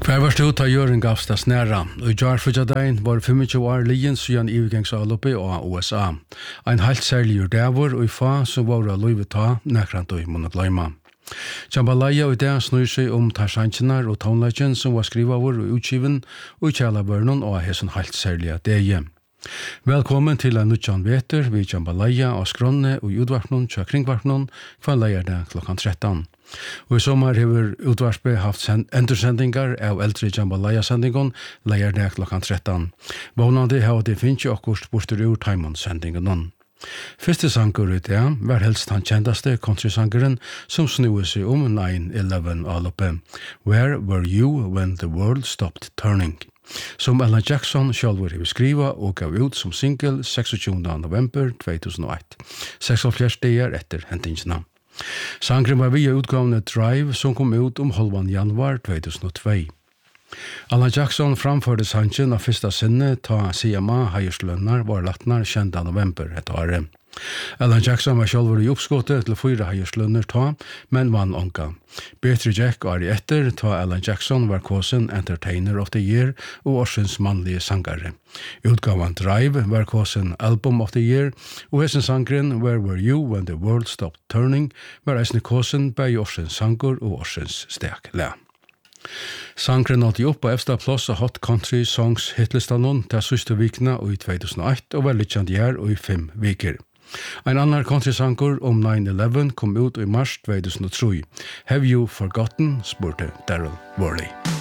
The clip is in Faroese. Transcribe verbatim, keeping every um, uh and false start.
Hver var stod ta Jørgen Gavstas næra, og i jar frutjadagen var tjuefem år lijen siden ivgangsaloppe av U S A. Ein heilt særlig dævor og i fa som var av løyve ta nekrant og monoglaima. Jambalaya og det snur seg om tarsantinar og tonleggen som var skriva over og utgiven og i kjælabørnen og hesson heilt særlig dege. Velkommen til en nødjan veter ved Jambalaya og skronne og utvarpnon tja kringvarpnon kvann leier det klokkan tretton. Og i sommer har utvarspe haft endursendingar av eldre Jambalaya-sendingon leier det klokkan tretton. Vånande har det finnes akkurst borster ur Taimond-sendingon. Første sanger ut det var helst han kjendaste countrysangeren som snue seg om nine eleven aloppe. Where were you when the world stopped turning? Som Alan Jackson sjálfur hefur skriva og gav ut som single tjueseks november tvö þúsund og eitt, seksogfjøruti dagar etter hendingsna. Sangren var via utgavne Drive som kom ut om halvan januar tvö þúsund og tvö. Alan Jackson framførte sangen av fyrsta sinne ta C M A heierslønnar var latnar tjuende november et året. Alan Jackson var sjálfur i oppskottet til fyra heierslønner ta, men vann onka. Betre Jack og er etter ta Alan Jackson var kåsen Entertainer of the Year og årsens mannlige sangare. Utgavan Drive var kåsen Album of the Year, og hessen sangren Where Were You When the World Stopped Turning var eisne kåsen bei årsens sanger og årsens stek le. Sangren nådde opp på efsta plass av Hot Country Songs hitlistanon til syste vikna og i tvö þúsund og eitt og var lykkjand her og i fem viker. Ein annan countrysanger om nine eleven kom ut i mars tvö þúsund og tre. Have You Forgotten? Spurte Daryl Worley.